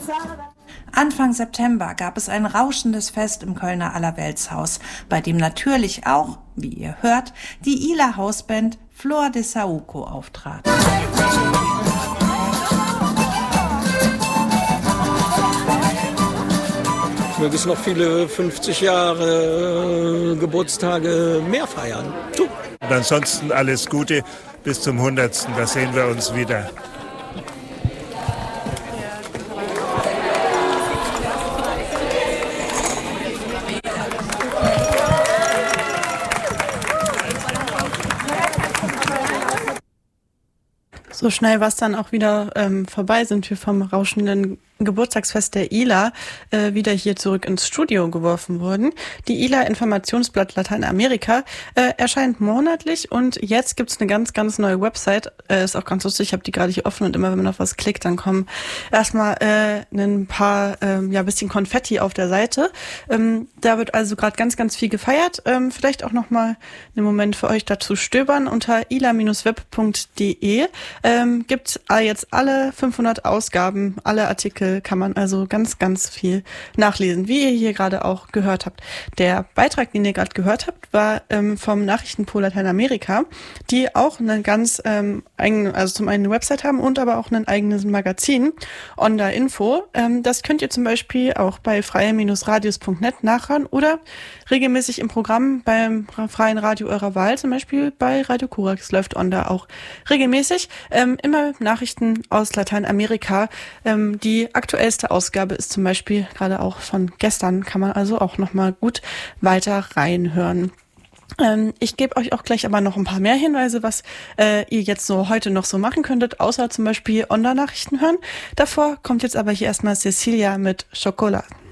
Anfang September gab es ein rauschendes Fest im Kölner Allerweltshaus, bei dem natürlich auch, wie ihr hört, die Ihler Hausband Flor de Saúco auftrat. Möge es noch viele 50 Jahre Geburtstage mehr feiern. Und ansonsten alles Gute bis zum 100. Da sehen wir uns wieder. So schnell war es dann auch wieder vorbei, sind wir vom rauschenden Geburtstagsfest der ILA wieder hier zurück ins Studio geworfen worden. Die ILA Informationsblatt Lateinamerika erscheint monatlich und jetzt gibt's eine ganz, ganz neue Website. Ist auch ganz lustig, ich habe die gerade hier offen und immer wenn man auf was klickt, dann kommen erstmal ein paar, bisschen Konfetti auf der Seite. Da wird also gerade ganz, ganz viel gefeiert. Vielleicht auch nochmal einen Moment für euch dazu stöbern. Unter ila-web.de gibt's jetzt alle 500 Ausgaben, alle Artikel kann man also ganz, ganz viel nachlesen, wie ihr hier gerade auch gehört habt. Der Beitrag, den ihr gerade gehört habt, war vom Nachrichtenpool Lateinamerika, die auch eine ganz eigene, also zum einen eine Website haben und aber auch ein eigenes Magazin, Onda Info. Das könnt ihr zum Beispiel auch bei freie-radios.net nachhören oder regelmäßig im Programm beim freien Radio eurer Wahl, zum Beispiel bei Radio Korax läuft Onda auch regelmäßig. Immer Nachrichten aus Lateinamerika. Die aktuellste Ausgabe ist zum Beispiel gerade auch von gestern, kann man also auch nochmal gut weiter reinhören. Ich gebe euch auch gleich aber noch ein paar mehr Hinweise, was ihr jetzt so heute noch so machen könntet, außer zum Beispiel Onda-Nachrichten hören. Davor kommt jetzt aber hier erstmal Cecilia mit Chocolat.